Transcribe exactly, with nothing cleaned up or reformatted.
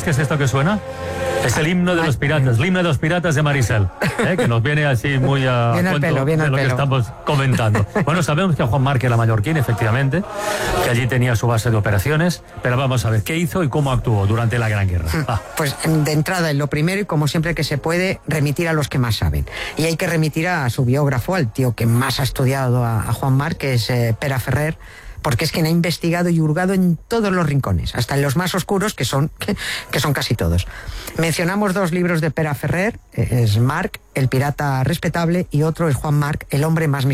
qué es esto que suena? Es el himno de los piratas, el himno de los piratas de Marisel, ¿eh? Que nos viene así muy a viene cuento pelo, viene de lo pelo. que estamos comentando. Bueno, sabemos que Juan Marc era mallorquín, efectivamente, que allí tenía su base de operaciones, pero vamos a ver qué hizo y cómo actuó durante la Gran Guerra. Ah. Pues de entrada, en lo primero, y como siempre que se puede, remitir a los que más saben. Y hay que remitir a su biógrafo, al tío que más ha estudiado a, a Juan Marc, que es eh, Pere Ferrer, porque es quien ha investigado y hurgado en todos los rincones, hasta en los más oscuros, que son, que, que son casi todos. Mencionamos dos libros de Pere Ferrer, es Marc, el pirata respetable, y otro es Juan Marc, el hombre más